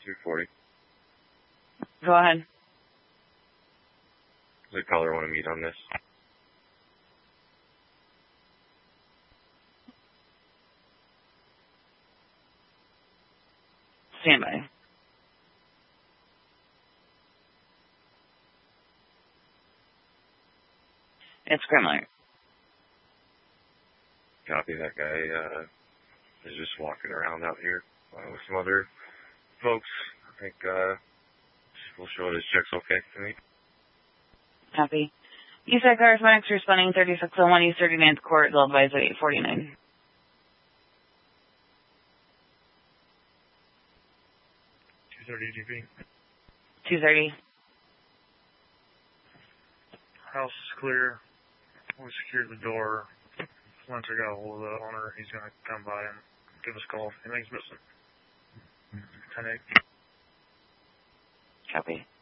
240. Go ahead. Does the caller want to meet on this? Stand by. It's Grimler. Copy. That guy is just walking around out here with some other folks. I think we'll show his checks okay to me. Copy. Eastside Correspondence responding 3601 East 39th Court, they'll advise at 849. 230 GP. 230. House is clear. We secured the door. Once I got a hold of the owner, he's going to come by and give us a call if anything's missing. 10-8. Copy.